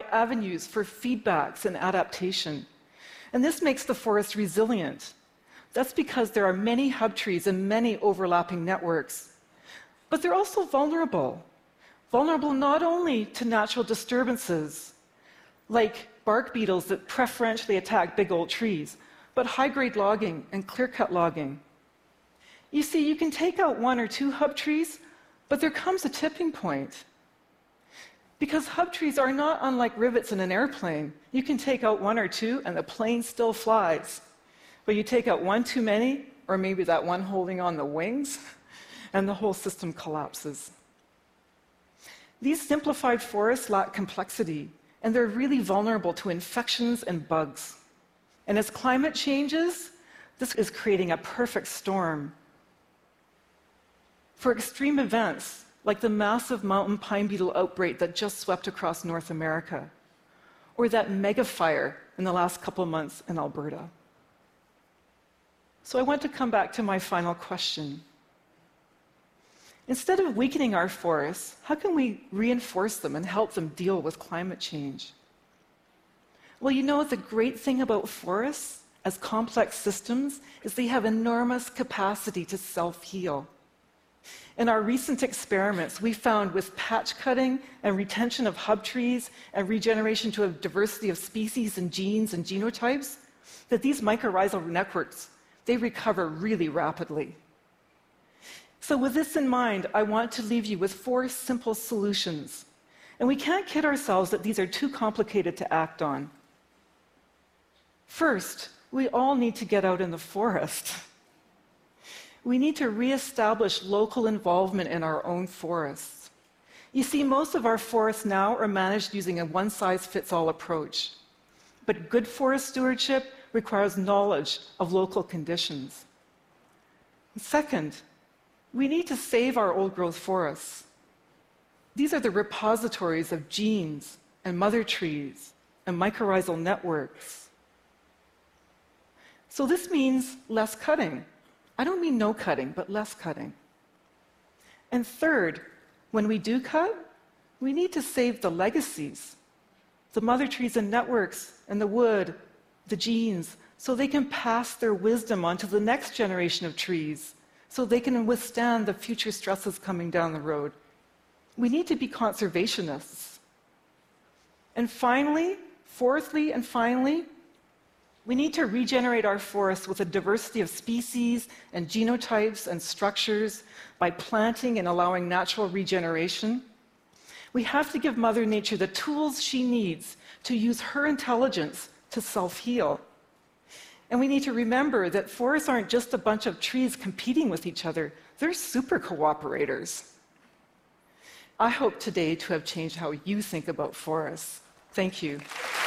avenues for feedbacks and adaptation. And this makes the forest resilient. That's because there are many hub trees and many overlapping networks. But they're also vulnerable not only to natural disturbances, like bark beetles that preferentially attack big old trees, but high-grade logging and clear-cut logging. You see, you can take out 1 or 2 hub trees, but there comes a tipping point. Because hub trees are not unlike rivets in an airplane. You can take out 1 or 2 and the plane still flies. But you take out 1 too many, or maybe that one holding on the wings, and the whole system collapses. These simplified forests lack complexity, and they're really vulnerable to infections and bugs. And as climate changes, this is creating a perfect storm for extreme events like the massive mountain pine beetle outbreak that just swept across North America, or that mega fire in the last couple of months in Alberta. So I want to come back to my final question. Instead of weakening our forests, how can we reinforce them and help them deal with climate change? Well, you know, the great thing about forests as complex systems is they have enormous capacity to self-heal. In our recent experiments, we found with patch cutting and retention of hub trees and regeneration to a diversity of species and genes and genotypes, that these mycorrhizal networks, they recover really rapidly. So with this in mind, I want to leave you with 4 simple solutions. And we can't kid ourselves that these are too complicated to act on. First, we all need to get out in the forest. We need to reestablish local involvement in our own forests. You see, most of our forests now are managed using a one-size-fits-all approach. But good forest stewardship requires knowledge of local conditions. Second, we need to save our old-growth forests. These are the repositories of genes and mother trees and mycorrhizal networks. So this means less cutting. I don't mean no cutting, but less cutting. And third, when we do cut, we need to save the legacies, the mother trees and networks and the wood, the genes, so they can pass their wisdom on to the next generation of trees, so they can withstand the future stresses coming down the road. We need to be conservationists. And finally, fourthly and finally, we need to regenerate our forests with a diversity of species and genotypes and structures by planting and allowing natural regeneration. We have to give Mother Nature the tools she needs to use her intelligence to self-heal. And we need to remember that forests aren't just a bunch of trees competing with each other. They're super cooperators. I hope today to have changed how you think about forests. Thank you.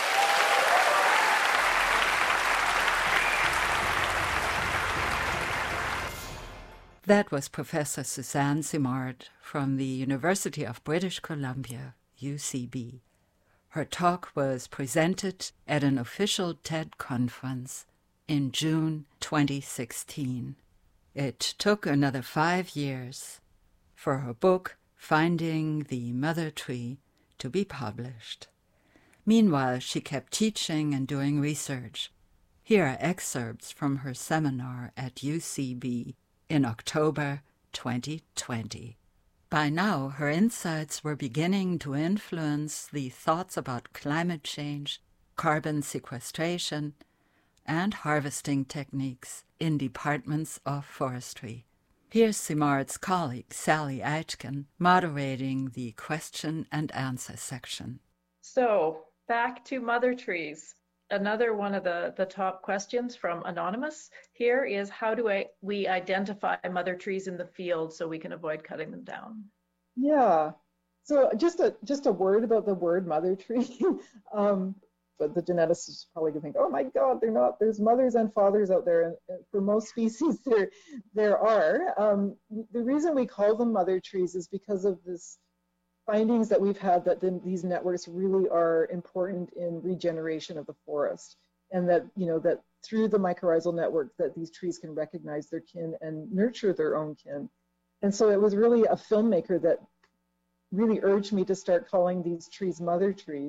That was Professor Suzanne Simard from the University of British Columbia, UCB. Her talk was presented at an official TED conference in June 2016. It took another 5 years for her book, Finding the Mother Tree, to be published. Meanwhile, she kept teaching and doing research. Here are excerpts from her seminar at UCB in October 2020. By now, her insights were beginning to influence the thoughts about climate change, carbon sequestration, and harvesting techniques in departments of forestry. Here's Simard's colleague, Sally Aitken, moderating the question and answer section. So, back to mother trees. Another one of the top questions from Anonymous here is, how do we identify mother trees in the field so we can avoid cutting them down? Yeah, so just a word about the word mother tree. But the geneticist is probably gonna think, oh my God, they're not, there's mothers and fathers out there. And for most species, there are. The reason we call them mother trees is because of this findings that we've had that these networks really are important in regeneration of the forest, and that, you know, that through the mycorrhizal network that these trees can recognize their kin and nurture their own kin. And so it was really a filmmaker that really urged me to start calling these trees mother trees.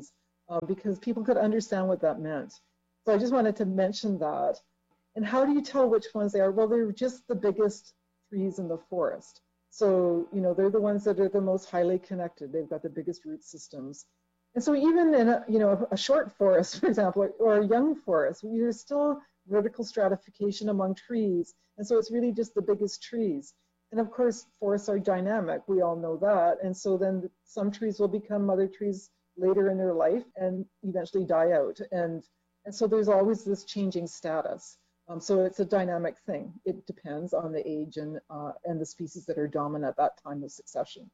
because people could understand what that meant. So I just wanted to mention that. And how do you tell which ones they are? Well, they're just the biggest trees in the forest. So, you know, they're the ones that are the most highly connected. They've got the biggest root systems. And so even in a, you know, a short forest, for example, or a young forest, there's still vertical stratification among trees. And so it's really just the biggest trees. And of course, forests are dynamic. We all know that. And so then some trees will become mother trees later in their life and eventually die out. And so there's always this changing status. So it's a dynamic thing. It depends on the age and the species that are dominant at that time of succession.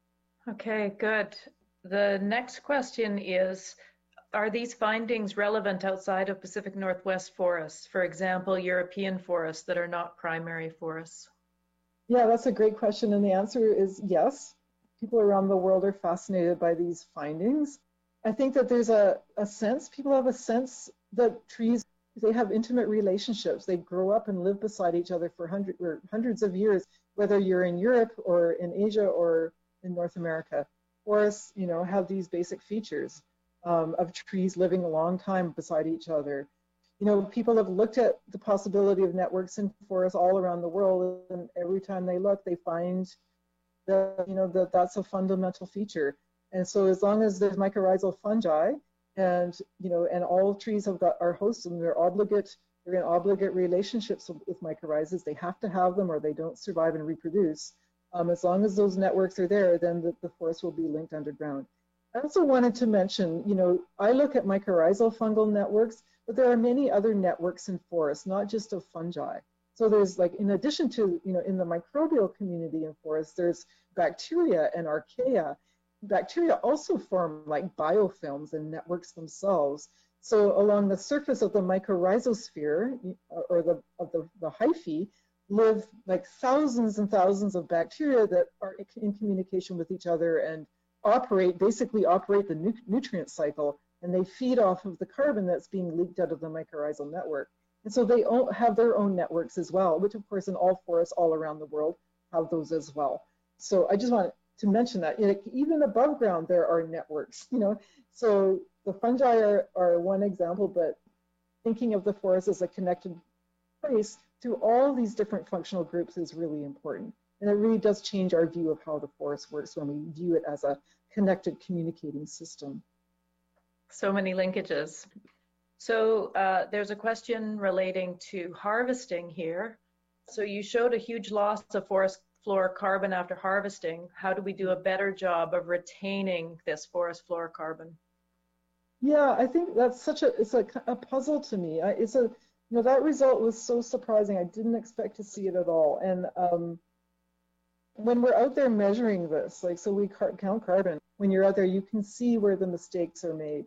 Okay, good. The next question is, are these findings relevant outside of Pacific Northwest forests? For example, European forests that are not primary forests? Yeah, that's a great question. And the answer is yes. People around the world are fascinated by these findings. I think that there's a sense, people have a sense that trees, they have intimate relationships. They grow up and live beside each other for hundreds of years, whether you're in Europe or in Asia or in North America. Forests, you know, have these basic features of trees living a long time beside each other. You know, people have looked at the possibility of networks in forests all around the world, and every time they look, they find that, you know, that's a fundamental feature. And so as long as there's mycorrhizal fungi, and, you know, and all trees are hosts, and they're in obligate relationships with mycorrhizas. They have to have them or they don't survive and reproduce. As long as those networks are there, then the forest will be linked underground. I also wanted to mention, you know, I look at mycorrhizal fungal networks, but there are many other networks in forests, not just of fungi. So there's, like, in addition to, you know, in the microbial community in forests, there's bacteria and archaea. Bacteria also form like biofilms and networks themselves. So along the surface of the mycorrhizosphere, or the hyphae, live like thousands and thousands of bacteria that are in communication with each other and basically operate the nutrient cycle, and they feed off of the carbon that's being leaked out of the mycorrhizal network. And so they all have their own networks as well, which of course in all forests all around the world have those as well. So I just want to mention that, you know, even above ground there are networks, you know. So the fungi are one example, but thinking of the forest as a connected place through all these different functional groups is really important. And it really does change our view of how the forest works when we view it as a connected communicating system. So many linkages. So there's a question relating to harvesting here. So you showed a huge loss of forest floor carbon after harvesting. How do we do a better job of retaining this forest floor carbon? Yeah, I think that's it's a puzzle to me. You know, that result was so surprising. I didn't expect to see it at all. And when we're out there measuring this, like, so we count carbon. When you're out there, you can see where the mistakes are made.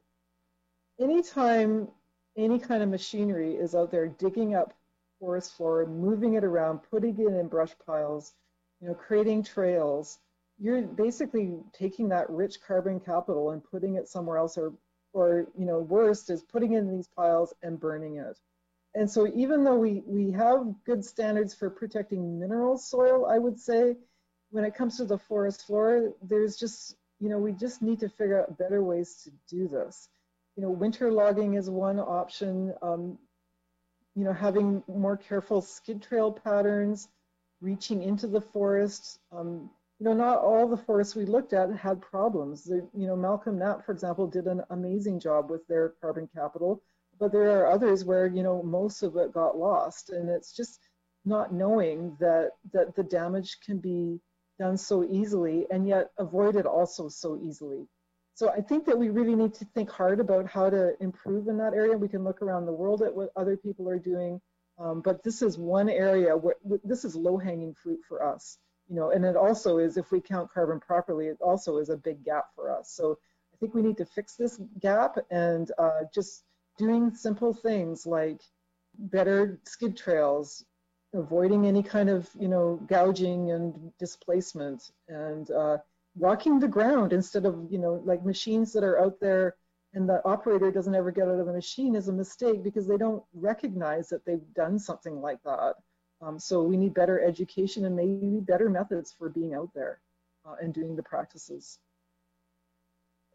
Anytime any kind of machinery is out there digging up forest floor, moving it around, putting it in brush piles, you know, creating trails, you're basically taking that rich carbon capital and putting it somewhere else, or you know, worst is putting it in these piles and burning it. And so even though we have good standards for protecting mineral soil, I would say, when it comes to the forest floor, there's just, you know, we just need to figure out better ways to do this. You know, winter logging is one option. You know, having more careful skid trail patterns, reaching into the forest. You know, not all the forests we looked at had problems. You know, Malcolm Knapp, for example, did an amazing job with their carbon capital, but there are others where, you know, most of it got lost. And it's just not knowing that the damage can be done so easily and yet avoided also so easily. So I think that we really need to think hard about how to improve in that area. We can look around the world at what other people are doing, but this is one area where this is low-hanging fruit for us, you know, and it also is, if we count carbon properly, it also is a big gap for us. So I think we need to fix this gap, and just doing simple things like better skid trails, avoiding any kind of, you know, gouging and displacement, and walking the ground instead of, you know, like machines that are out there and the operator doesn't ever get out of the machine is a mistake because they don't recognize that they've done something like that. So we need better education and maybe better methods for being out there and doing the practices.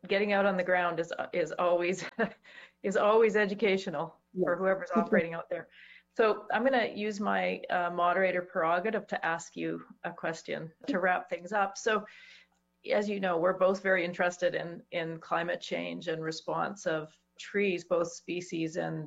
getting out on the ground is always is always educational for whoever's operating out there. So I'm going to use my moderator prerogative to ask you a question to wrap things up. So as you know, we're both very interested in climate change and response of trees, both species and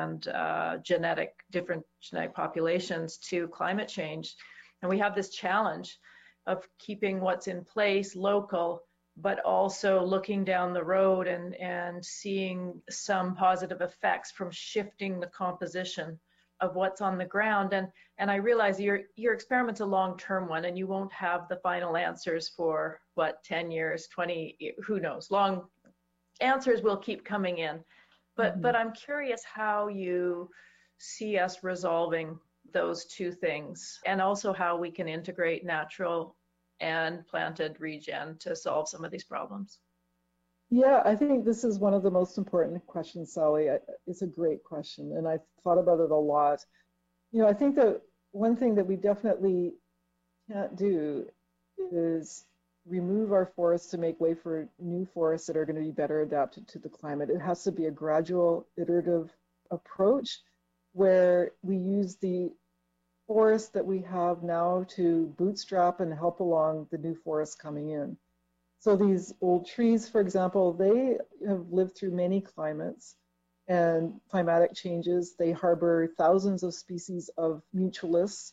different genetic populations to climate change. And we have this challenge of keeping what's in place local, but also looking down the road and seeing some positive effects from shifting the composition of what's on the ground. And I realize your experiment's a long-term one, and you won't have the final answers for, 10 years, 20, who knows, long answers will keep coming in. But I'm curious how you see us resolving those two things, and also how we can integrate natural and planted regen to solve some of these problems. Yeah, I think this is one of the most important questions, Sally. It's a great question, and I've thought about it a lot. I think that one thing that we definitely can't do is remove our forests to make way for new forests that are going to be better adapted to the climate. It has to be a gradual, iterative approach where we use the forest that we have now to bootstrap and help along the new forests coming in. So these old trees, for example, they have lived through many climates and climatic changes. They harbor thousands of species of mutualists.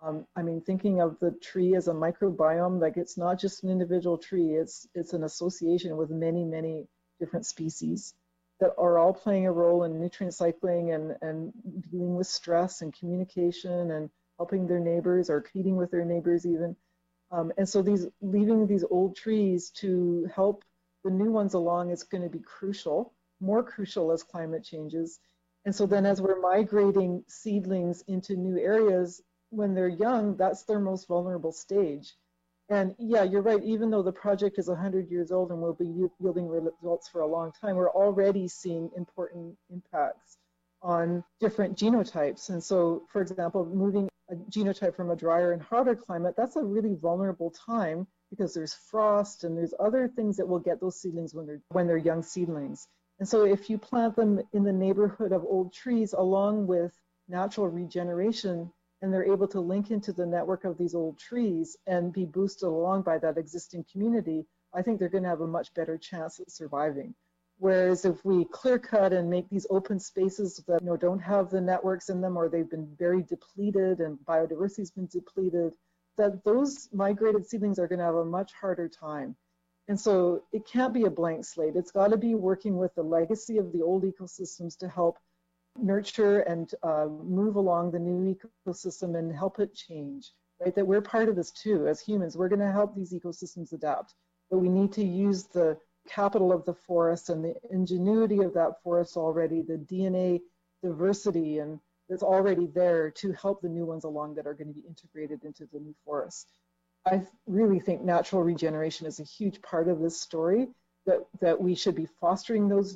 Thinking of the tree as a microbiome, like it's not just an individual tree, it's an association with many, many different species that are all playing a role in nutrient cycling and dealing with stress and communication and helping their neighbors or competing with their neighbors even. And so leaving these old trees to help the new ones along is going to be crucial, more crucial as climate changes. And so then as we're migrating seedlings into new areas, when they're young, that's their most vulnerable stage. And yeah, you're right, even though the project is 100 years old and will be yielding results for a long time, we're already seeing important impacts on different genotypes. And so, for example, moving a genotype from a drier and hotter climate, that's a really vulnerable time because there's frost and there's other things that will get those seedlings when they're young seedlings. And so if you plant them in the neighborhood of old trees along with natural regeneration, and they're able to link into the network of these old trees and be boosted along by that existing community, I think they're going to have a much better chance at surviving. Whereas if we clear cut and make these open spaces that don't have the networks in them, or they've been very depleted and biodiversity's been depleted, that those migrated seedlings are going to have a much harder time. And so it can't be a blank slate. It's got to be working with the legacy of the old ecosystems to help nurture and move along the new ecosystem and help it change, right? That we're part of this too. As humans, we're going to help these ecosystems adapt, but we need to use the capital of the forest and the ingenuity of that forest already, the DNA diversity and that's already there to help the new ones along that are going to be integrated into the new forest. I really think natural regeneration is a huge part of this story, that we should be fostering those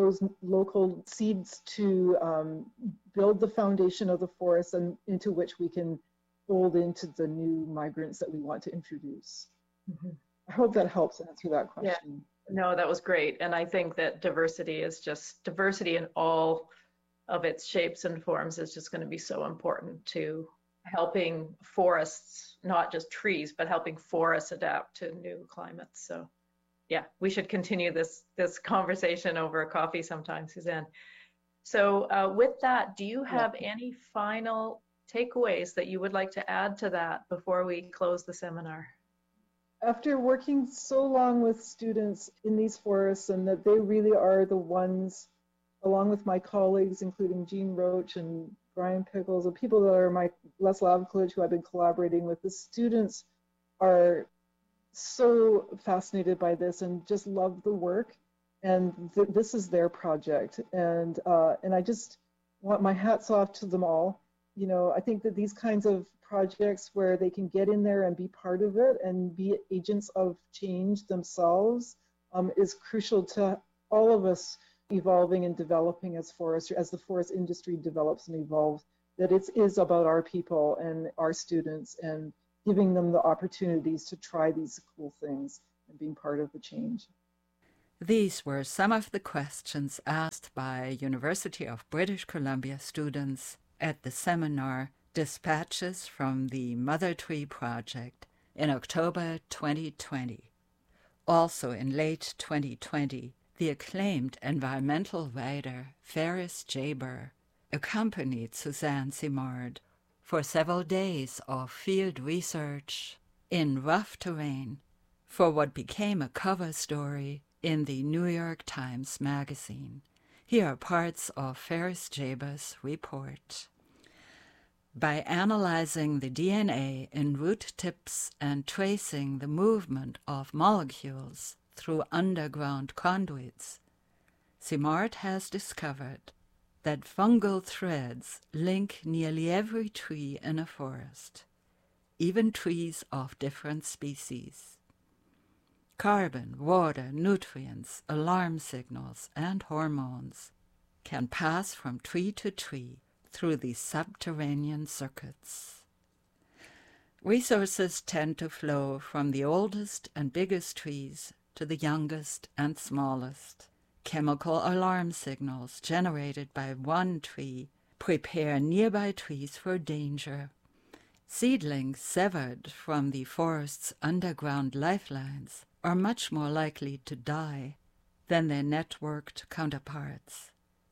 local seeds to build the foundation of the forest and into which we can fold into the new migrants that we want to introduce. Mm-hmm. I hope that helps answer that question. Yeah. No, that was great. And I think that diversity in all of its shapes and forms is just going to be so important to helping forests, not just trees, but helping forests adapt to new climates. So yeah, we should continue this conversation over a coffee sometime, Suzanne. So with that, do you have any final takeaways that you would like to add to that before we close the seminar? After working so long with students in these forests, and that they really are the ones, along with my colleagues, including Jean Roach and Brian Pickles, the people that are my Les Lavcoulage who I've been collaborating with, the students are so fascinated by this and just love the work, and this is their project, and I just want my hats off to them all. I think that these kinds of projects where they can get in there and be part of it and be agents of change themselves is crucial to all of us evolving and developing as forestry, as the forest industry develops and evolves, that it is about our people and our students and giving them the opportunities to try these cool things and being part of the change. These were some of the questions asked by University of British Columbia students at the seminar Dispatches from the Mother Tree Project in October 2020. Also in late 2020, the acclaimed environmental writer Ferris Jaber accompanied Suzanne Simard for several days of field research in rough terrain for what became a cover story in the New York Times Magazine. Here are parts of Ferris Jaber's report. By analyzing the DNA in root tips and tracing the movement of molecules through underground conduits, Simard has discovered that fungal threads link nearly every tree in a forest, even trees of different species. Carbon, water, nutrients, alarm signals, and hormones can pass from tree to tree through these subterranean circuits. Resources tend to flow from the oldest and biggest trees to the youngest and smallest. Chemical alarm signals generated by one tree prepare nearby trees for danger. Seedlings severed from the forest's underground lifelines are much more likely to die than their networked counterparts.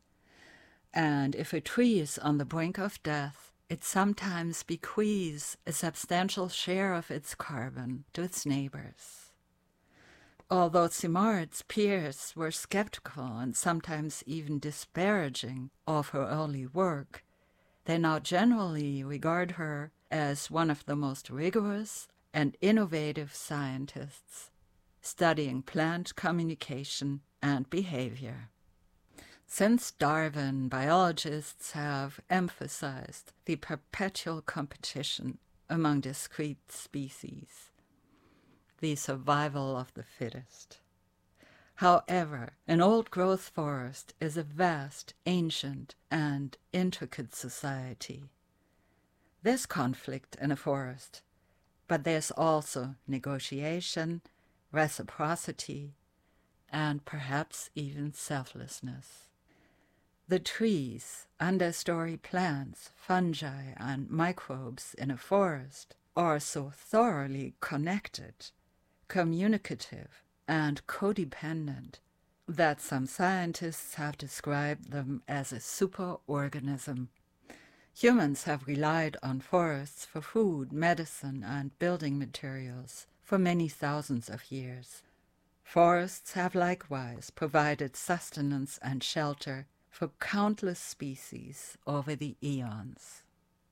And if a tree is on the brink of death, it sometimes bequeaths a substantial share of its carbon to its neighbors. Although Simard's peers were skeptical and sometimes even disparaging of her early work, they now generally regard her as one of the most rigorous and innovative scientists studying plant communication and behavior. Since Darwin, biologists have emphasized the perpetual competition among discrete species, the survival of the fittest. However, an old-growth forest is a vast, ancient, and intricate society. There's conflict in a forest, but there's also negotiation, reciprocity, and perhaps even selflessness. The trees, understory plants, fungi, and microbes in a forest are so thoroughly connected, communicative, and codependent that some scientists have described them as a superorganism. Humans have relied on forests for food, medicine, and building materials for many thousands of years. Forests have likewise provided sustenance and shelter for countless species over the eons.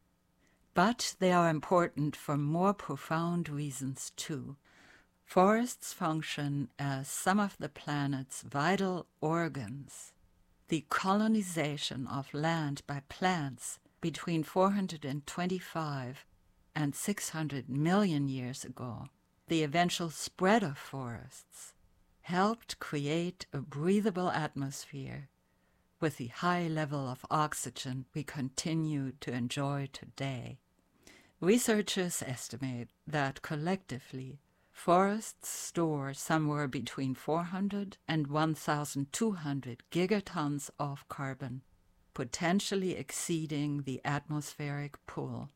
But they are important for more profound reasons too. Forests function as some of the planet's vital organs. The colonization of land by plants between 425 and 600 million years ago, the eventual spread of forests, helped create a breathable atmosphere with the high level of oxygen we continue to enjoy today. Researchers estimate that collectively, forests store somewhere between 400 and 1,200 gigatons of carbon, potentially exceeding the atmospheric pool.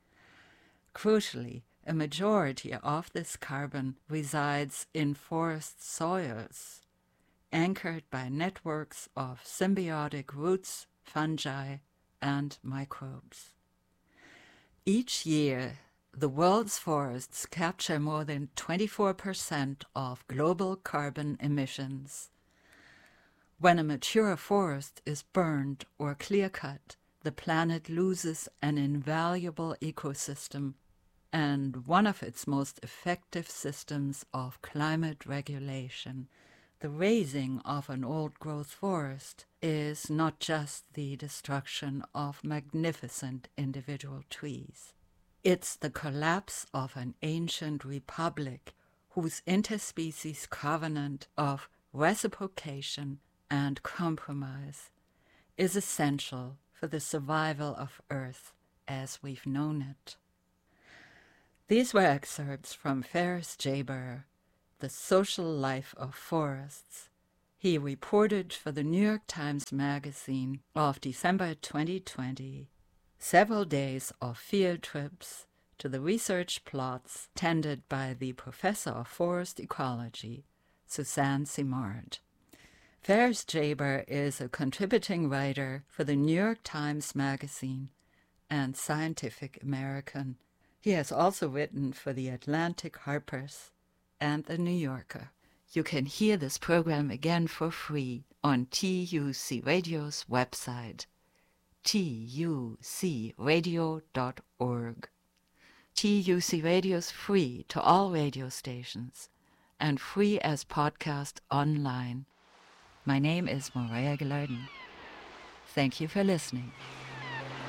Crucially, a majority of this carbon resides in forest soils, anchored by networks of symbiotic roots, fungi, and microbes. Each year, the world's forests capture more than 24% of global carbon emissions. When a mature forest is burned or clear-cut, the planet loses an invaluable ecosystem and one of its most effective systems of climate regulation. The razing of an old-growth forest is not just the destruction of magnificent individual trees. It's the collapse of an ancient republic whose interspecies covenant of reciprocation and compromise is essential for the survival of Earth as we've known it. These were excerpts from Ferris Jaber, The Social Life of Forests, He reported for the New York Times Magazine of December 2020 several days of field trips to the research plots tended by the professor of forest ecology, Suzanne Simard. Ferris Jaber is a contributing writer for the New York Times Magazine and Scientific American. He has also written for the Atlantic, Harper's, and the New Yorker. You can hear this program again for free on TUC Radio's website, tucradio.org. TUC Radio is free to all radio stations and free as podcast online. My name is Maria Gilardin. Thank you for listening.